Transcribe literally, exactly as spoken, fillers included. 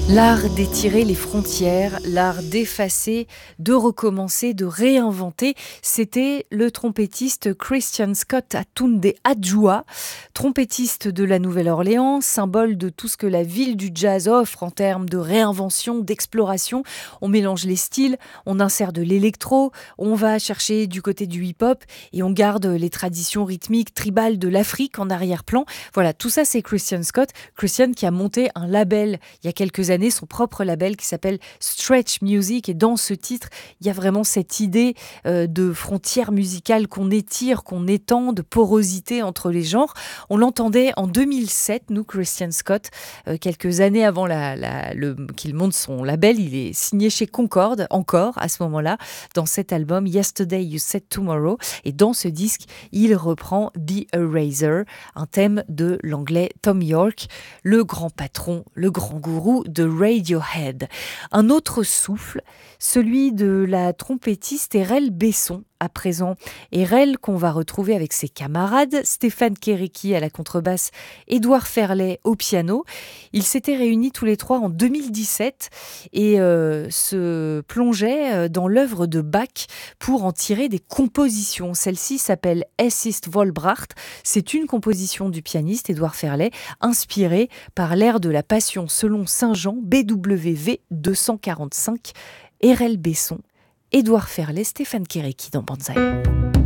L'art d'étirer les frontières, l'art d'effacer, de recommencer, de réinventer, c'était le trompettiste Christian Scott Atunde Adjoa, trompettiste de la Nouvelle-Orléans, symbole de tout ce que la ville du jazz offre en termes de réinvention, d'exploration. On mélange les styles, on insère de l'électro, on va chercher du côté du hip-hop et on garde les traditions rythmiques tribales de l'Afrique en arrière-plan. Voilà, tout ça c'est Christian Scott. Christian qui a monté un label il y a quelques années, son propre label qui s'appelle Stretch Music, et dans ce titre il y a vraiment cette idée euh, de frontières musicales qu'on étire, qu'on étend, de porosité entre les genres. On l'entendait en deux mille sept, nous, Christian Scott, euh, quelques années avant la, la, le, qu'il monte son label. Il est signé chez Concorde encore à ce moment-là, dans cet album Yesterday You Said Tomorrow, et dans ce disque il reprend The Eraser, un thème de l'anglais Tom York, le grand patron, le grand gourou de Radiohead. Un autre souffle, celui de la trompettiste Erel Besson, à présent. Erel qu'on va retrouver avec ses camarades, Stéphane Kéréki à la contrebasse, Édouard Ferlet au piano. Ils s'étaient réunis tous les trois en deux mille dix-sept et euh, se plongeaient dans l'œuvre de Bach pour en tirer des compositions. Celle-ci s'appelle Es ist Vollbracht. C'est une composition du pianiste Édouard Ferlet, inspirée par l'air de la Passion selon Saint Jean, B W V deux cent quarante-cinq. Erel Besson, Édouard Ferlet, Stéphane Kéréki dans Banzai.